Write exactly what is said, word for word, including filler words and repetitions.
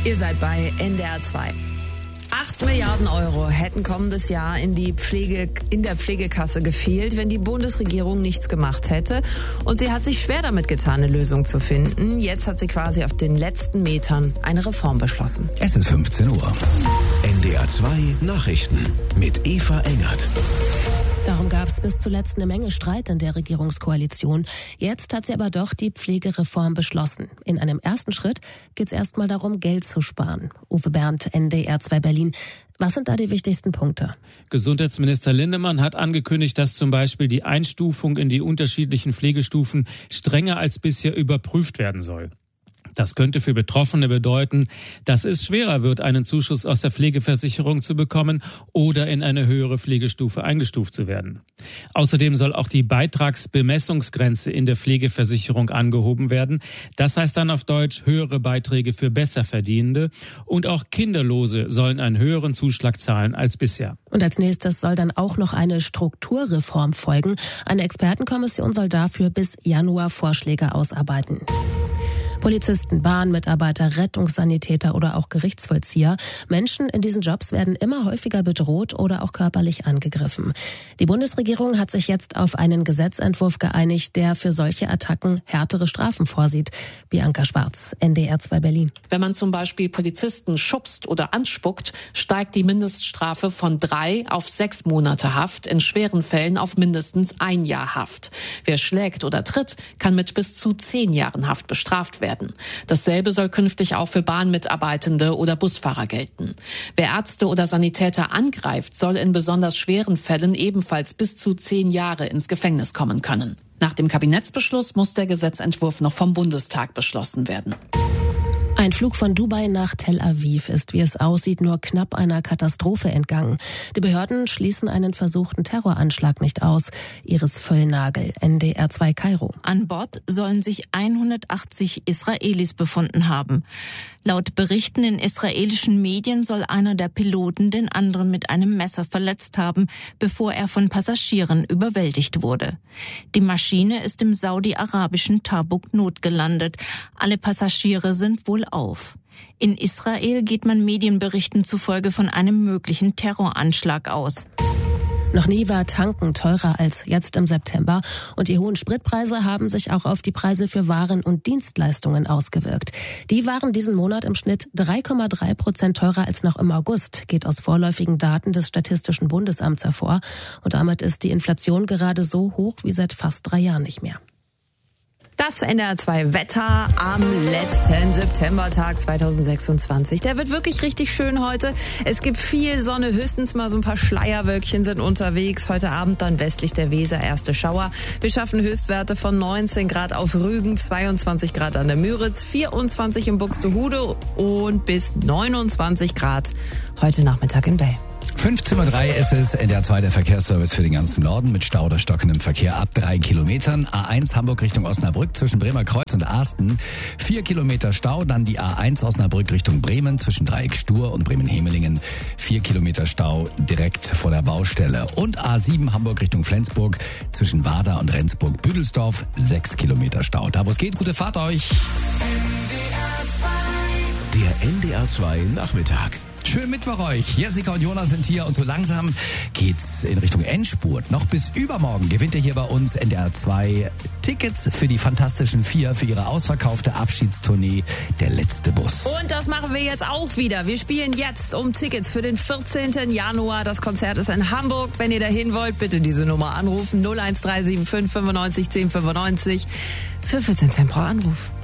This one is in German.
Ihr seid bei N D R zwei. Acht Milliarden Euro hätten kommendes Jahr in, die Pflege, in der Pflegekasse gefehlt, wenn die Bundesregierung nichts gemacht hätte. Und sie hat sich schwer damit getan, eine Lösung zu finden. Jetzt hat sie quasi auf den letzten Metern eine Reform beschlossen. Es ist fünfzehn Uhr. N D R zwei Nachrichten mit Eva Engert. Darum gab es bis zuletzt eine Menge Streit in der Regierungskoalition. Jetzt hat sie aber doch die Pflegereform beschlossen. In einem ersten Schritt geht es erstmal darum, Geld zu sparen. Uwe Bernd, N D R zwei Berlin. Was sind da die wichtigsten Punkte? Gesundheitsminister Lindemann hat angekündigt, dass zum Beispiel die Einstufung in die unterschiedlichen Pflegestufen strenger als bisher überprüft werden soll. Das könnte für Betroffene bedeuten, dass es schwerer wird, einen Zuschuss aus der Pflegeversicherung zu bekommen oder in eine höhere Pflegestufe eingestuft zu werden. Außerdem soll auch die Beitragsbemessungsgrenze in der Pflegeversicherung angehoben werden. Das heißt dann auf Deutsch höhere Beiträge für Besserverdienende. Und auch Kinderlose sollen einen höheren Zuschlag zahlen als bisher. Und als nächstes soll dann auch noch eine Strukturreform folgen. Eine Expertenkommission soll dafür bis Januar Vorschläge ausarbeiten. Polizisten, Bahnmitarbeiter, Rettungssanitäter oder auch Gerichtsvollzieher. Menschen in diesen Jobs werden immer häufiger bedroht oder auch körperlich angegriffen. Die Bundesregierung hat sich jetzt auf einen Gesetzentwurf geeinigt, der für solche Attacken härtere Strafen vorsieht. Bianca Schwarz, N D R zwei Berlin. Wenn man zum Beispiel Polizisten schubst oder anspuckt, steigt die Mindeststrafe von drei auf sechs Monate Haft, in schweren Fällen auf mindestens ein Jahr Haft. Wer schlägt oder tritt, kann mit bis zu zehn Jahren Haft bestraft werden. Dasselbe soll künftig auch für Bahnmitarbeitende oder Busfahrer gelten. Wer Ärzte oder Sanitäter angreift, soll in besonders schweren Fällen ebenfalls bis zu zehn Jahre ins Gefängnis kommen können. Nach dem Kabinettsbeschluss muss der Gesetzentwurf noch vom Bundestag beschlossen werden. Ein Flug von Dubai nach Tel Aviv ist, wie es aussieht, nur knapp einer Katastrophe entgangen. Die Behörden schließen einen versuchten Terroranschlag nicht aus. Iris Völlnagel, N D R zwei Kairo. An Bord sollen sich hundertachtzig Israelis befunden haben. Laut Berichten in israelischen Medien soll einer der Piloten den anderen mit einem Messer verletzt haben, bevor er von Passagieren überwältigt wurde. Die Maschine ist im saudi-arabischen Tabuk notgelandet. Alle Passagiere sind wohl auf. In Israel geht man Medienberichten zufolge von einem möglichen Terroranschlag aus. Noch nie war Tanken teurer als jetzt im September und die hohen Spritpreise haben sich auch auf die Preise für Waren und Dienstleistungen ausgewirkt. Die waren diesen Monat im Schnitt drei Komma drei Prozent teurer als noch im August, geht aus vorläufigen Daten des Statistischen Bundesamts hervor. Und damit ist die Inflation gerade so hoch wie seit fast drei Jahren nicht mehr. Das N D R zwei Wetter am letzten Septembertag zweitausendsechsundzwanzig. Der wird wirklich richtig schön heute. Es gibt viel Sonne, höchstens mal so ein paar Schleierwölkchen sind unterwegs. Heute Abend dann westlich der Weser erste Schauer. Wir schaffen Höchstwerte von neunzehn Grad auf Rügen, zweiundzwanzig Grad an der Müritz, vierundzwanzig in Buxtehude und bis neunundzwanzig Grad heute Nachmittag in Bell. fünfzehn Uhr drei ist es, N D R zwei, der Verkehrsservice für den ganzen Norden mit Stau oder stockendem Verkehr ab drei Kilometern. A eins Hamburg Richtung Osnabrück zwischen Bremerkreuz und Asten. Vier Kilometer Stau. Dann die A eins Osnabrück Richtung Bremen zwischen Dreieck Stur und Bremen-Hemelingen. Vier Kilometer Stau direkt vor der Baustelle. Und A sieben Hamburg Richtung Flensburg zwischen Warda und Rendsburg-Büdelsdorf. Sechs Kilometer Stau. Da wo es geht, gute Fahrt euch. Der N D R zwei Nachmittag. Schönen Mittwoch euch. Jessica und Jonas sind hier und so langsam geht's in Richtung Endspurt. Noch bis übermorgen gewinnt ihr hier bei uns N D R zwei Tickets für die Fantastischen Vier für ihre ausverkaufte Abschiedstournee Der letzte Bus. Und das machen wir jetzt auch wieder. Wir spielen jetzt um Tickets für den vierzehnten Januar. Das Konzert ist in Hamburg. Wenn ihr dahin wollt, bitte diese Nummer anrufen. null eins drei sieben fünf fünfundneunzig zehn fünfundneunzig für vierzehn Cent pro Anruf.